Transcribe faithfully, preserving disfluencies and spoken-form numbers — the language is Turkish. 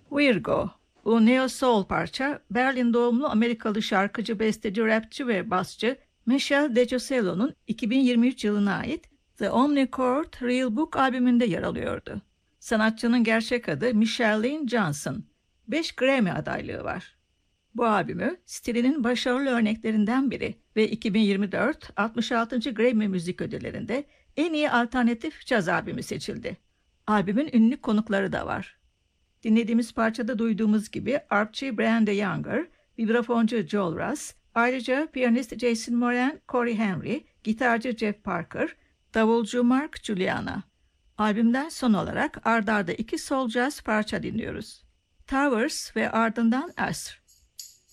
Virgo. Bu neo soul parça Berlin doğumlu Amerikalı şarkıcı, besteci, rapçi ve basçı Michelle DeGiusello'nun iki bin yirmi üç yılına ait The Omnichord Real Book albümünde yer alıyordu. Sanatçının gerçek adı Michelle Lynn Johnson. beş Grammy adaylığı var. Bu albümü stilinin başarılı örneklerinden biri ve iki bin yirmi dört altmış altıncı. Grammy Müzik Ödülleri'nde en iyi alternatif caz albümü seçildi. Albümün ünlü konukları da var. Dinlediğimiz parçada duyduğumuz gibi arpçı Brenda Younger, vibrafoncu Joel Ross, ayrıca piyanist Jason Moran, Corey Henry, gitarcı Jeff Parker, davulcu Mark Juliana. Albümden son olarak ard arda iki soul jazz parça dinliyoruz. Towers ve ardından Asr.